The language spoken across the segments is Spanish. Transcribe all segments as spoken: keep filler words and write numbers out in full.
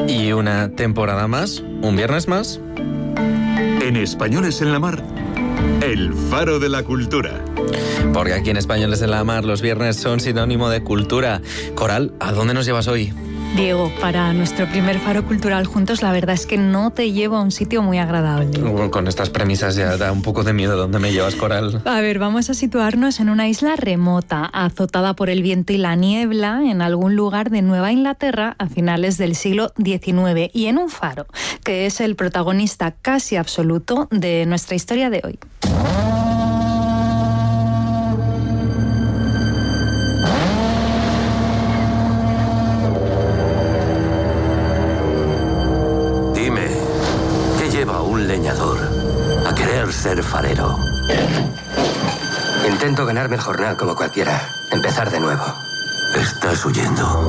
Y una temporada más, un viernes más. En Españoles en la Mar, el faro de la cultura. Porque aquí en Españoles en la Mar los viernes son sinónimo de cultura. Coral, ¿a dónde nos llevas hoy? Diego, para nuestro primer faro cultural juntos, la verdad es que no te llevo a un sitio muy agradable. Con estas premisas ya da un poco de miedo. ¿Dónde me llevas, Coral? A ver, vamos a situarnos en una isla remota, azotada por el viento y la niebla, en algún lugar de Nueva Inglaterra a finales del siglo diecinueve, y en un faro, que es el protagonista casi absoluto de nuestra historia de hoy. A querer ser farero. Intento ganarme el jornal como cualquiera. Empezar de nuevo. Estás huyendo.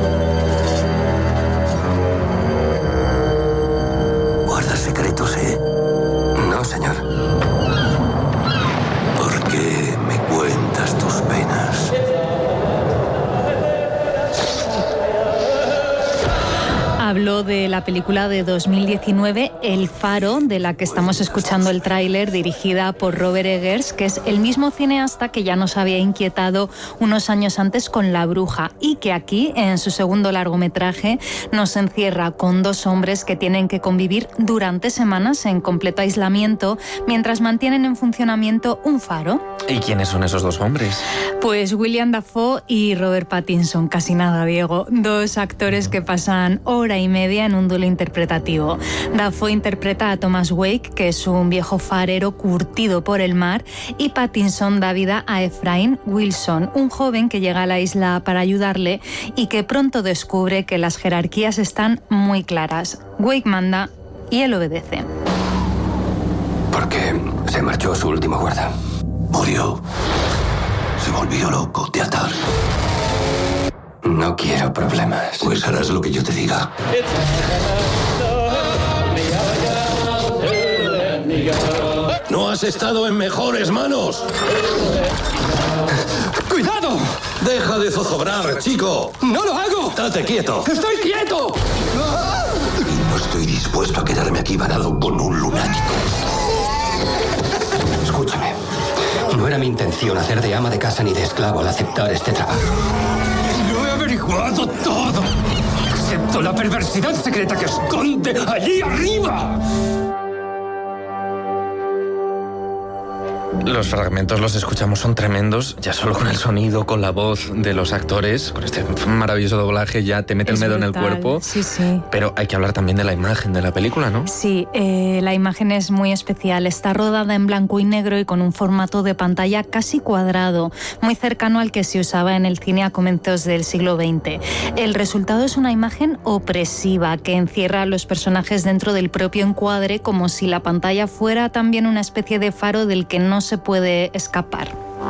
¿Guardas secretos, eh? No, señor. ¿Por qué me cuentas tus penas? Habló de la película de dos mil diecinueve, El Faro, de la que estamos escuchando el tráiler, dirigida por Robert Eggers, que es el mismo cineasta que ya nos había inquietado unos años antes con La Bruja, y que aquí, en su segundo largometraje, nos encierra con dos hombres que tienen que convivir durante semanas en completo aislamiento mientras mantienen en funcionamiento un faro. ¿Y quiénes son esos dos hombres? Pues William Dafoe y Robert Pattinson, casi nada, Diego. Dos actores que pasan hora y media en un duelo interpretativo. Dafoe interpreta a Thomas Wake, que es un viejo farero curtido por el mar, y Pattinson da vida a Ephraim Wilson, un joven que llega a la isla para ayudarle y que pronto descubre que las jerarquías están muy claras. Wake manda y él obedece. ¿Por qué se marchó su último guarda? Murió. Se volvió loco de atar. No quiero problemas. Pues harás lo que yo te diga. No has estado en mejores manos. ¡Cuidado! Deja de zozobrar, chico. ¡No lo hago! Date quieto. ¡Estoy quieto! Y no estoy dispuesto a quedarme aquí varado con un lunático. Escúchame. No era mi intención hacer de ama de casa ni de esclavo al aceptar este trabajo. Lo he averiguado todo, excepto la perversidad secreta que esconde allí arriba. Los fragmentos los escuchamos, son tremendos, ya solo con el sonido, con la voz de los actores, con este maravilloso doblaje ya te mete Es el miedo brutal. en el cuerpo. Sí, sí. Pero hay que hablar también de la imagen de la película, ¿no? Sí, eh, la imagen es muy especial. Está rodada en blanco y negro y con un formato de pantalla casi cuadrado, muy cercano al que se usaba en el cine a comienzos del siglo veinte. El resultado es una imagen opresiva que encierra a los personajes dentro del propio encuadre, como si la pantalla fuera también una especie de faro del que no se puede escapar.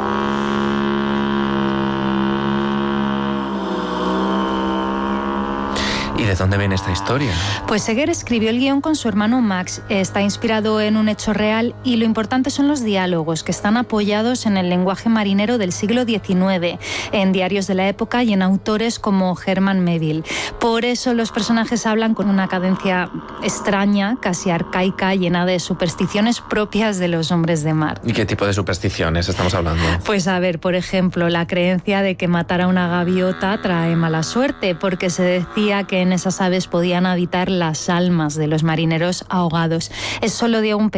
¿Y de dónde viene esta historia? Pues Egger escribió el guión con su hermano Max. Está inspirado en un hecho real y lo importante son los diálogos, que están apoyados en el lenguaje marinero del siglo diecinueve, en diarios de la época y en autores como Herman Melville. Por eso los personajes hablan con una cadencia extraña, casi arcaica, llena de supersticiones propias de los hombres de mar. ¿Y qué tipo de supersticiones estamos hablando? Pues a ver, por ejemplo, la creencia de que matar a una gaviota trae mala suerte, porque se decía que en esas aves podían habitar las almas de los marineros ahogados. Es solo de un